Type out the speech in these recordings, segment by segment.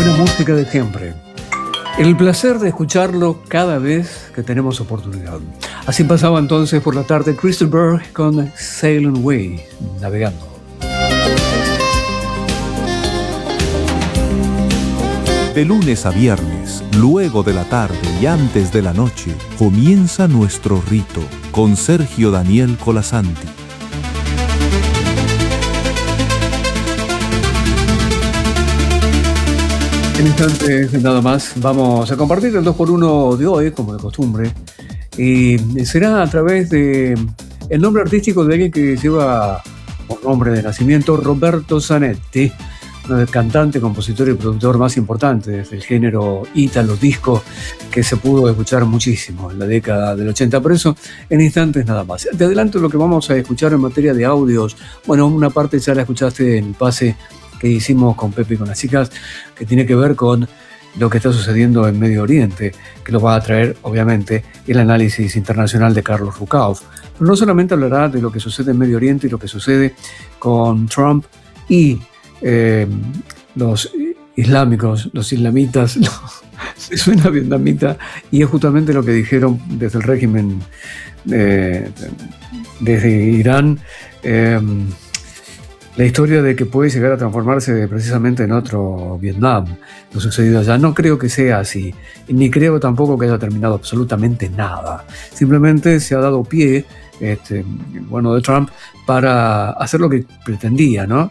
buena música de siempre. El placer de escucharlo cada vez que tenemos oportunidad. Así pasaba entonces por la tarde Crystal Burgh con Sailing Away, navegando. De lunes a viernes, luego de la tarde y antes de la noche, comienza nuestro rito con Sergio Daniel Colasanti. En instantes nada más vamos a compartir el 2x1 de hoy, como de costumbre, y será a través de el nombre artístico de alguien que lleva por nombre de nacimiento Roberto Zanetti, un cantante, compositor y productor más importante desde el género ítalo disco, que se pudo escuchar muchísimo en la década del 80. Por eso, en instantes nada más. Te adelanto lo que vamos a escuchar en materia de audios. Bueno, una parte ya la escuchaste en el pase que hicimos con Pepe y con las chicas, que tiene que ver con lo que está sucediendo en Medio Oriente, que lo va a traer, obviamente, el análisis internacional de Carlos Rucauf. Pero no solamente hablará de lo que sucede en Medio Oriente y lo que sucede con Trump y los islámicos, los islamitas, se suena vietnamita, y es justamente lo que dijeron desde el régimen, desde Irán, la historia de que puede llegar a transformarse precisamente en otro Vietnam, lo sucedido allá. No creo que sea así, ni creo tampoco que haya terminado absolutamente nada. Simplemente se ha dado pie, bueno, de Trump para hacer lo que pretendía, ¿no?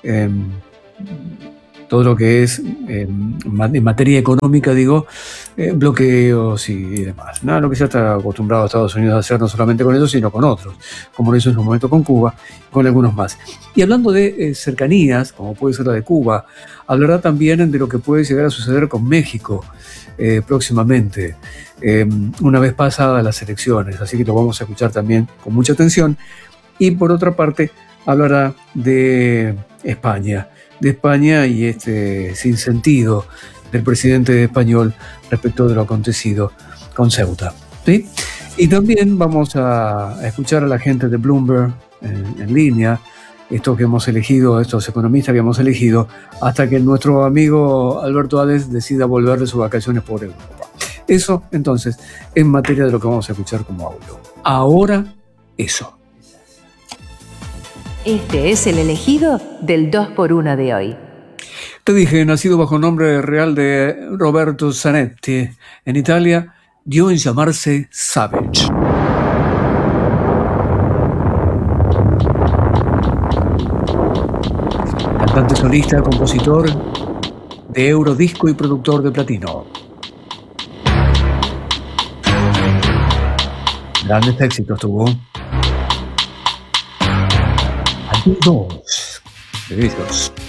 Todo lo que es en materia económica, digo, bloqueos y demás. Nada, lo que ya está acostumbrado a Estados Unidos a hacer, no solamente con ellos, sino con otros, como lo hizo en su momento con Cuba, con algunos más. Y hablando de cercanías, como puede ser la de Cuba, hablará también de lo que puede llegar a suceder con México próximamente, una vez pasadas las elecciones. Así que lo vamos a escuchar también con mucha atención. Y por otra parte, hablará de España y este sinsentido del presidente español respecto de lo acontecido con Ceuta, ¿sí? Y también vamos a escuchar a la gente de Bloomberg en línea, estos economistas que hemos elegido, hasta que nuestro amigo Alberto Hades decida volver de sus vacaciones por Europa. Eso, entonces, en materia de lo que vamos a escuchar como audio. Ahora, eso. Este es el elegido del 2x1 de hoy. Te dije, nacido bajo nombre real de Roberto Zanetti, en Italia, dio en llamarse Savage. Cantante solista, compositor de eurodisco y productor de platino. Grandes éxitos tuvo. Dos de ellos.